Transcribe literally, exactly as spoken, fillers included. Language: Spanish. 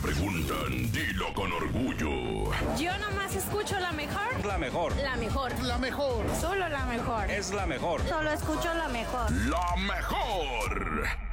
preguntan, dilo con orgullo. Yo nomás escucho la mejor. La mejor. La mejor. La mejor. Solo la mejor. Es la mejor. Solo escucho la mejor. La mejor.